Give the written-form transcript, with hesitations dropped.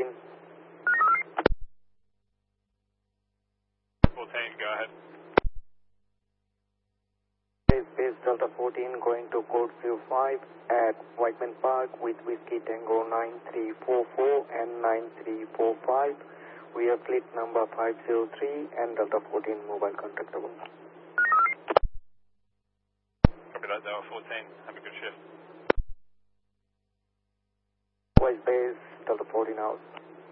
14. 14, go ahead. Base Delta 14 going to code 05 at Whiteman Park with Whiskey Tango 9344 and 9345. We are fleet number 503 and Delta 14 mobile contactable. Copy that, Delta 14. Have a good shift. West Base Delta 14 out.